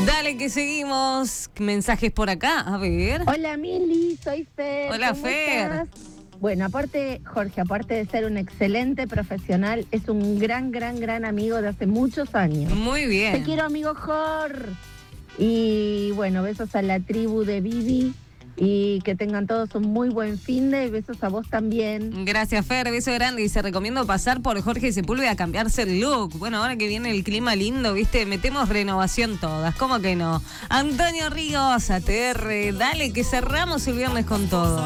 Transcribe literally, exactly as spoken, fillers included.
Dale que seguimos. Mensajes por acá, a ver. Hola Mili, soy Fer. Hola ¿Cómo Fer. estás? Bueno, aparte, Jorge, aparte de ser un excelente profesional, es un gran, gran, gran amigo de hace muchos años. Muy bien. Te quiero, amigo Jor. Y bueno, besos a la tribu de Vivi. Y que tengan todos un muy buen fin de, y besos a vos también. Gracias, Fer, beso grande. Y se recomiendo pasar por Jorge Sepúlveda a cambiarse el look. Bueno, ahora que viene el clima lindo, viste, metemos renovación todas, ¿cómo que no? Antonio Ríos, A T R, dale que cerramos el viernes con todo.